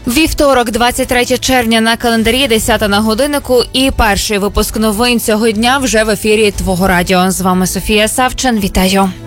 Вівторок, 23 червня на календарі, 10 на годиннику і перший випуск новин цього дня вже в ефірі Твого радіо. З вами Софія Савчин. Вітаю.